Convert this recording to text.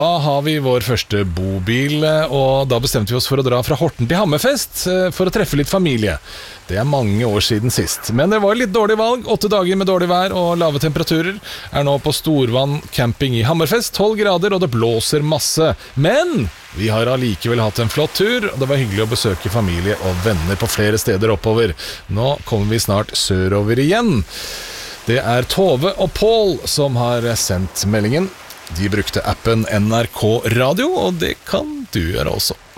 Da har vi vår første bobil, og da bestemte vi oss for å dra fra Horten til Hammerfest for å treffe litt familie. Det er mange år siden sist, men det var litt dårlig valg. 8 dager med dårlig vær og lave temperaturer. Er nå på Storvann camping i Hammerfest, 12 grader og det blåser masse. Men vi har allikevel hatt en flott tur, og det var hyggelig å besøke familie og venner på flere steder oppover. Nå kommer vi snart sørover igjen. Det er Tove og Pål som har sendt meldingen. De brukte appen NRK Radio, og det kan du gjøre også.